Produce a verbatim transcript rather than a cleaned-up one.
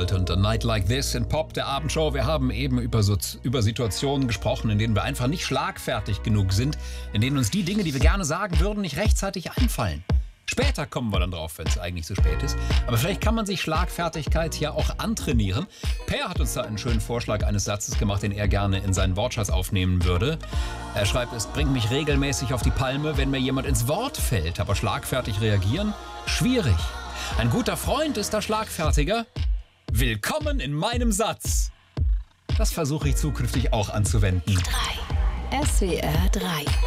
sollte. Und A Night Like This in Pop, der Abendshow. Wir haben eben über, so, über Situationen gesprochen, in denen wir einfach nicht schlagfertig genug sind, in denen uns die Dinge, die wir gerne sagen würden, nicht rechtzeitig einfallen. Später kommen wir dann drauf, wenn es eigentlich zu spät ist. Aber vielleicht kann man sich Schlagfertigkeit ja auch antrainieren. Per hat uns da einen schönen Vorschlag eines Satzes gemacht, den er gerne in seinen Wortschatz aufnehmen würde. Er schreibt, es bringt mich regelmäßig auf die Palme, wenn mir jemand ins Wort fällt. Aber schlagfertig reagieren? Schwierig. Ein guter Freund ist da schlagfertiger. Willkommen in meinem Satz. Das versuche ich zukünftig auch anzuwenden. drei. S W R drei.